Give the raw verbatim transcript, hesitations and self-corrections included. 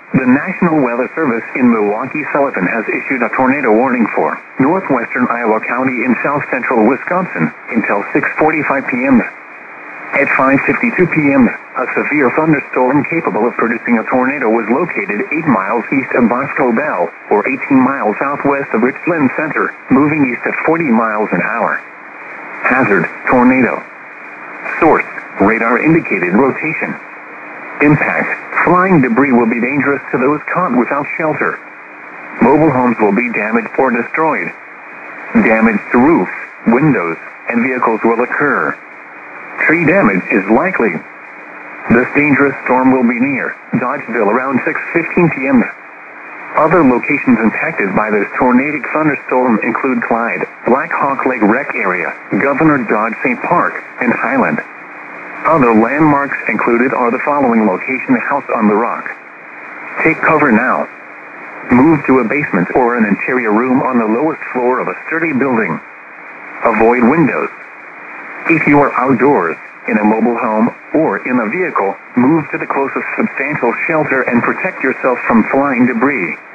The National Weather Service in Milwaukee-Sullivan has issued a tornado warning for northwestern Iowa County in south-central Wisconsin until six forty-five p.m. At five fifty-two p.m., a severe thunderstorm capable of producing a tornado was located eight miles east of Bosco Bell, or eighteen miles southwest of Richland Center, moving east at forty miles an hour. Hazard, tornado. Source, radar indicated rotation. Impact, flying debris will be dangerous to those caught without shelter. Mobile homes will be damaged or destroyed. Damage to roofs, windows, and vehicles will occur. Tree damage is likely. This dangerous storm will be near Dodgeville around six fifteen p.m. Other locations impacted by this tornadic thunderstorm include Clyde, Black Hawk Lake Rec Area, Governor Dodge State Park, and Highland. Other landmarks included are the following location: House on the Rock. Take cover now. Move to a basement or an interior room on the lowest floor of a sturdy building. Avoid windows. If you are outdoors, in a mobile home, or in a vehicle, move to the closest substantial shelter and protect yourself from flying debris.